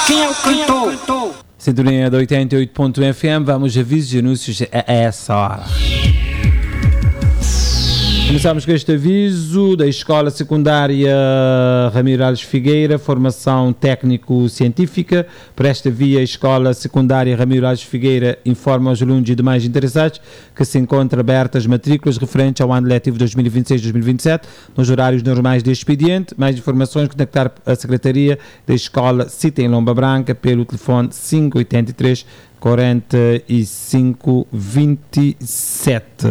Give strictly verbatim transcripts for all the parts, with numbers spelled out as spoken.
Quem é o cantor? Sintonia da oitenta e oito ponto F M, vamos a avisos e anúncios a essa hora. Começamos com este aviso da Escola Secundária Ramiro Alves Figueira, formação técnico-científica. Por esta via, a Escola Secundária Ramiro Alves Figueira informa aos alunos e demais interessados que se encontram abertas matrículas referentes ao ano letivo dois mil e vinte e seis dois mil e vinte e sete, nos horários normais de expediente. Mais informações, contactar a Secretaria da Escola Cita em Lomba Branca pelo telefone cinco oito três, quarenta e cinco, vinte e sete.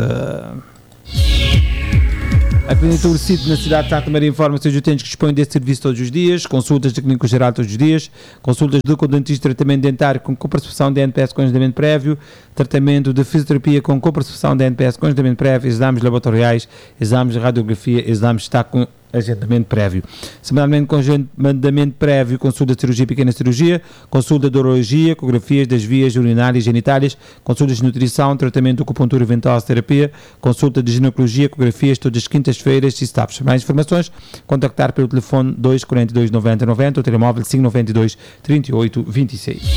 A Clínica Urcide na cidade de Santa Maria informa seus utentes que dispõem desse serviço todos os dias, consultas de clínico geral todos os dias, consultas de dentista, tratamento dentário com comparticipação de N P S com agendamento prévio, tratamento de fisioterapia com comparticipação de N P S com agendamento prévio, exames laboratoriais, exames de radiografia, exames de com agendamento prévio. Semanalmente com agendamento prévio, consulta de cirurgia e pequena cirurgia, consulta de urologia, ecografias das vias urinárias e genitálias, consultas de nutrição, tratamento de acupuntura e ventosa terapia, consulta de ginecologia, ecografias todas as quintas-feiras e staffs. Mais informações, contactar pelo telefone dois quatro dois, noventa noventa ou telemóvel cinco nove dois, trinta e oito, vinte e seis.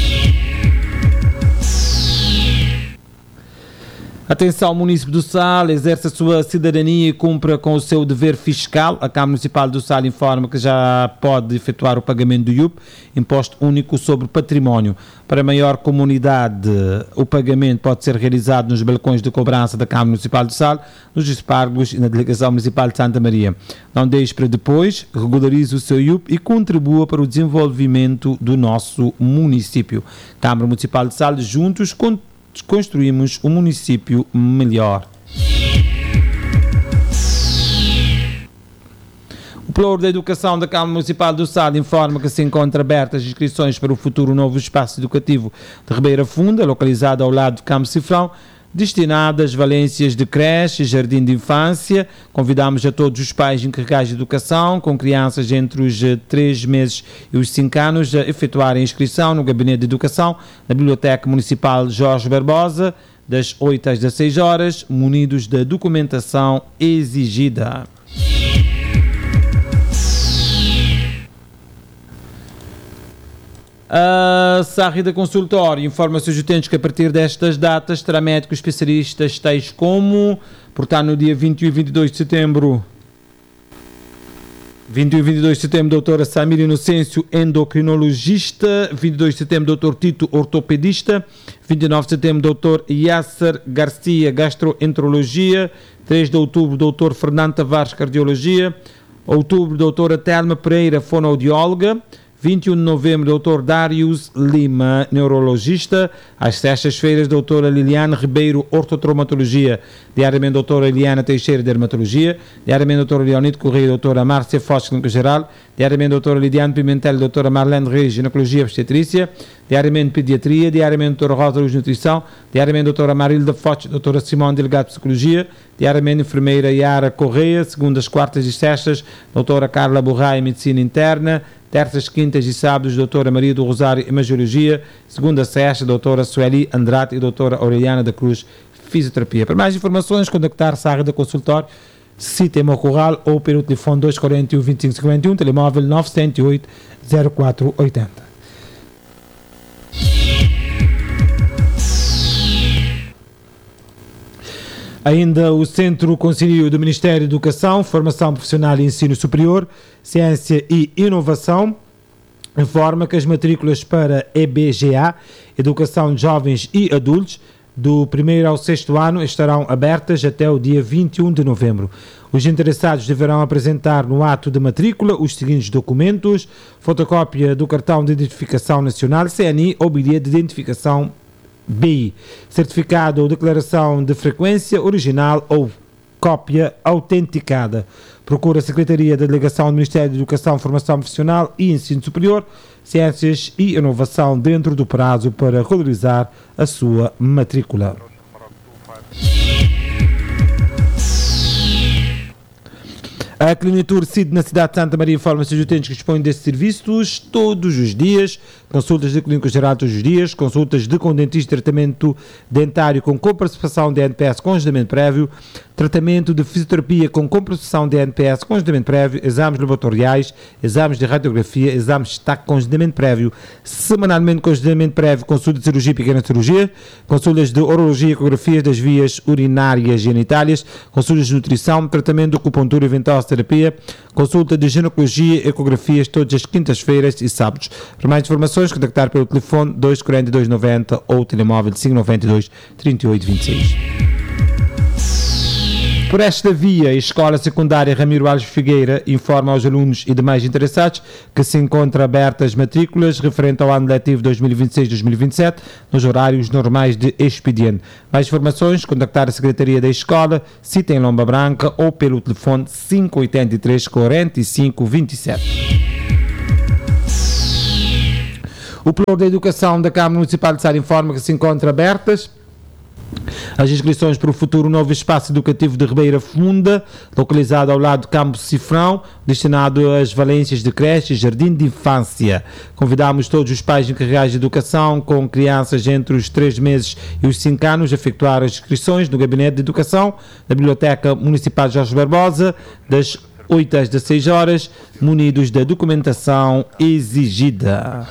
Atenção, o município do Sal exerce a sua cidadania e cumpra com o seu dever fiscal. A Câmara Municipal do Sal informa que já pode efetuar o pagamento do I U P, Imposto Único sobre Património. Para maior comunidade, o pagamento pode ser realizado nos balcões de cobrança da Câmara Municipal do Sal, nos espárgos e na Delegação Municipal de Santa Maria. Não deixe para depois, regularize o seu I U P e contribua para o desenvolvimento do nosso município. Câmara Municipal do Sal, juntos com construímos um município melhor. O Ploro da Educação da Câmara Municipal do Sal informa que se encontram abertas as inscrições para o futuro novo espaço educativo de Ribeira Funda, localizado ao lado do Campo Cifrão, destinado às valências de creche e jardim de infância. Convidamos a todos os pais encarregados de educação, com crianças entre os três meses e os cinco anos, a efetuarem a inscrição no Gabinete de Educação, na Biblioteca Municipal Jorge Barbosa, das oito às dezasseis horas, munidos da documentação exigida. A Sarrida Consultório informa aos seus utentes que a partir destas datas terá médicos especialistas tais como, portanto, no dia vinte e um e vinte e dois de setembro, vinte e um e vinte e dois de setembro, doutora Samira Inocêncio, endocrinologista, vinte e dois de setembro, doutor Tito, ortopedista, vinte e nove de setembro, doutor Yasser Garcia, gastroenterologia, três de outubro, doutor Fernando Tavares, cardiologia, outubro, doutora Telma Pereira, fonoaudióloga, vinte e um de novembro, doutor Darius Lima, neurologista. Às sextas-feiras, doutora Liliane Ribeiro, ortotraumatologia. Diariamente, doutora Eliana Teixeira, dermatologia. Diariamente, doutora Leonide Correia, doutora Márcia Foz, clínica geral. Diariamente, doutora Lidiane Pimentel, doutora Marlene Reis, ginecologia e obstetrícia. Diariamente, pediatria. Diariamente, doutora Rosa Luz, nutrição. Diariamente, doutora Marilda Foch, doutora Simone, delegado de psicologia. Diariamente, enfermeira Yara Correia. Segundas, quartas e sextas, doutora Carla Borraia, medicina interna. Terças, quintas e sábados, doutora Maria do Rosário, Hemangiologia. Segunda, sexta, doutora Sueli Andrade e doutora Aureliana da Cruz, Fisioterapia. Para mais informações, contactar Sarra da Consultório, Cita em Mocorral ou pelo telefone dois quatro um, vinte e cinco cinquenta e um, telemóvel nove zero oito, zero quatro oito zero. Ainda o Centro Conselho do Ministério da Educação, Formação Profissional e Ensino Superior, Ciência e Inovação, informa que as matrículas para E B G A, Educação de Jovens e Adultos, do primeiro ao sexto ano, estarão abertas até o dia vinte e um de novembro. Os interessados deverão apresentar no ato de matrícula os seguintes documentos: fotocópia do cartão de identificação nacional, C N I ou bilhete de identificação B I, certificado ou declaração de frequência original ou cópia autenticada. Procura a Secretaria da Delegação do Ministério da Educação, Formação Profissional e Ensino Superior, Ciências e Inovação dentro do prazo para regularizar a sua matrícula. A Clínica Urcide na cidade de Santa Maria informa seus utentes que dispõem destes serviços todos os dias, consultas de clínico geral todos os dias, consultas de com dentista, tratamento dentário com compensação de N P S com agendamento prévio, tratamento de fisioterapia com compensação de N P S com agendamento prévio, exames laboratoriais, exames de radiografia, exames de destaque com agendamento prévio, semanalmente com agendamento prévio, consulta de cirurgia e pequena cirurgia, consultas de urologia e ecografias das vias urinárias e genitálias, consultas de nutrição, tratamento de acupuntura e ventosa terapia, consulta de ginecologia e ecografias todas as quintas-feiras e sábados. Para mais informações, contactar pelo telefone dois quatro dois nove zero ou telemóvel cinco nove dois, três oito dois seis. Por esta via, a Escola Secundária Ramiro Alves Figueira informa aos alunos e demais interessados que se encontram abertas as matrículas referente ao ano letivo dois mil e vinte e seis dois mil e vinte e sete nos horários normais de expediente. Mais informações, contactar a Secretaria da Escola, sita em Lomba Branca ou pelo telefone cinco oito três, quatro cinco dois sete. O Plano da Educação da Câmara Municipal de Sal informa que se encontram abertas as inscrições para o futuro novo espaço educativo de Ribeira Funda, localizado ao lado do Campo Cifrão, destinado às valências de creche e jardim de infância. Convidamos todos os pais encarregados de educação com crianças entre os três meses e os cinco anos a efetuar as inscrições no Gabinete de Educação da Biblioteca Municipal de Jorge Barbosa, das oito às dezesseis horas, munidos da documentação exigida.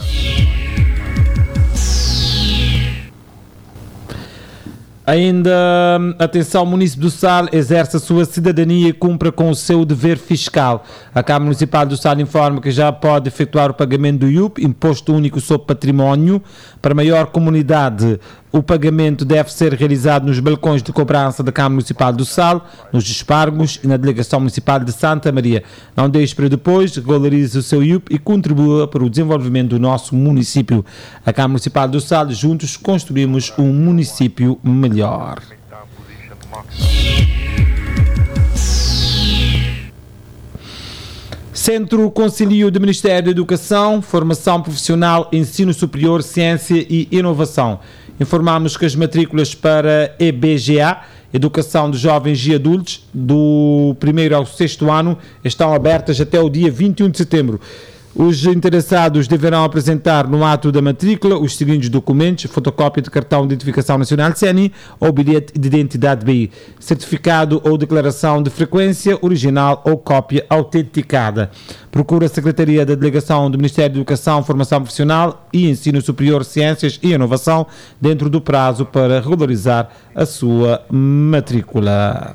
Ainda, atenção, o município do Sal exerce a sua cidadania e cumpra com o seu dever fiscal. A Câmara Municipal do Sal informa que já pode efetuar o pagamento do I U P, Imposto Único sobre Património. Para maior comunidade, o pagamento deve ser realizado nos balcões de cobrança da Câmara Municipal do Sal, nos Espargos e na Delegação Municipal de Santa Maria. Não deixe para depois, regularize o seu I U P e contribua para o desenvolvimento do nosso município. A Câmara Municipal do Sal, juntos construímos um município melhor. Centro Concilio do Ministério da Educação, Formação Profissional, Ensino Superior, Ciência e Inovação. Informamos que as matrículas para E B G A, Educação de Jovens e Adultos, do primeiro ao sexto ano, estão abertas até o dia vinte e um de setembro. Os interessados deverão apresentar no ato da matrícula os seguintes documentos: fotocópia de cartão de identificação nacional C N I ou bilhete de identidade B I, certificado ou declaração de frequência, original ou cópia autenticada. Procura a Secretaria da Delegação do Ministério da Educação, Formação Profissional e Ensino Superior, Ciências e Inovação dentro do prazo para regularizar a sua matrícula.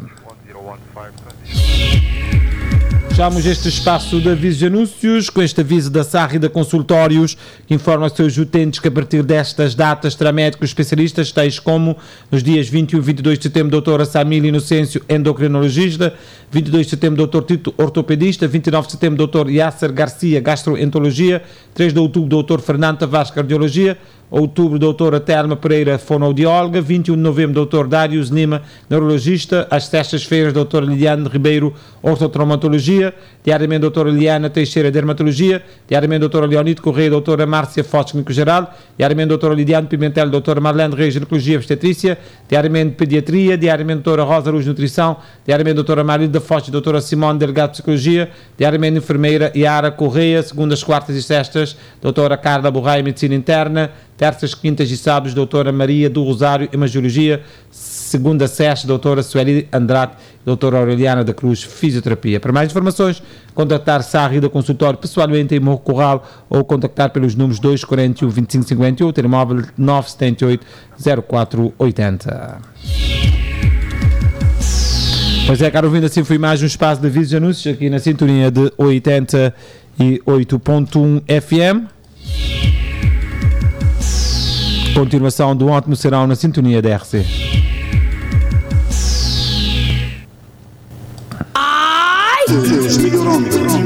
Fechamos este espaço de avisos e anúncios com este aviso da S A R e da Consultórios, que informa aos seus utentes que a partir destas datas terá médicos especialistas, tais como nos dias vinte e um e vinte e dois de setembro, doutora Samília Inocêncio, endocrinologista, vinte e dois de setembro, doutor Tito, ortopedista, vinte e nove de setembro, doutor Yasser Garcia, gastroenterologia, três de outubro, doutor Fernando Tavares, cardiologia, outubro, doutora Telma Pereira, fonoaudióloga, vinte e um de novembro, doutor Dários Lima, neurologista, às sextas-feiras, doutora Liliane Ribeiro, ortotraumatologia, diariamente, doutora Liliana Teixeira, dermatologia, diariamente, doutora Leonide Correia, doutora Márcia Fox, clínico-geral, diariamente, doutora Lidiane Pimentel, doutora Marlene Reis, ginecologia e obstetrícia, diariamente, pediatria, diariamente, doutora Rosa Luz, nutrição, diariamente, doutora Marilda Fox, doutora Simone, delegado de psicologia, diariamente, enfermeira Yara Correia, segundas, quartas e sextas, doutora Carla Borraia, medicina interna, terças, quintas e sábados, doutora Maria do Rosário, hemangiologia, segunda sexta, doutora Sueli Andrade, doutora Aureliana da Cruz, fisioterapia. Para mais informações, contactar S A R e da Consultório pessoalmente em Morro Corral ou contactar pelos números dois quatro um, vinte e cinco cinquenta e um, telemóvel nove sete oito, zero quatro oito zero. Pois é, caro ouvindo, assim foi mais um espaço de avisos e anúncios aqui na sintonia de oitenta e oito ponto um F M. Continuação do ótimo serão na sintonia da R C. Ai!